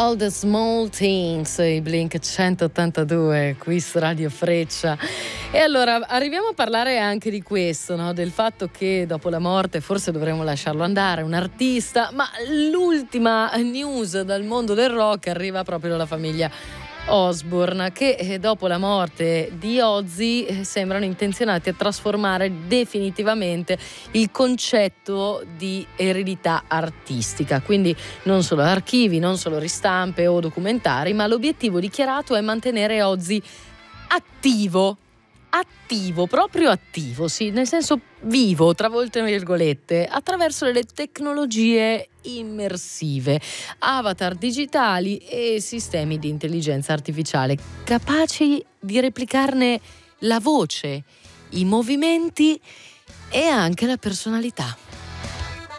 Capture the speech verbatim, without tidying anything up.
All the Small Things, i Blink centottantadue qui su Radio Freccia. E allora arriviamo a parlare anche di questo, no? Del fatto che dopo la morte forse dovremmo lasciarlo andare, un artista, ma l'ultima news dal mondo del rock arriva proprio dalla famiglia Osbourne, che dopo la morte di Ozzy sembrano intenzionati a trasformare definitivamente il concetto di eredità artistica, quindi non solo archivi, non solo ristampe o documentari, ma l'obiettivo dichiarato è mantenere Ozzy attivo attivo, proprio attivo, sì, nel senso vivo, tra molte virgolette, attraverso le tecnologie immersive, avatar digitali e sistemi di intelligenza artificiale capaci di replicarne la voce, i movimenti e anche la personalità.